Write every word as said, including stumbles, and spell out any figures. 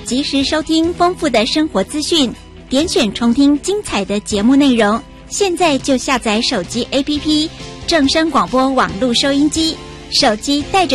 及时收听丰富的生活资讯，点选重听精彩的节目内容。现在就下载手机 A P P 正声广播网络收音机，手机带着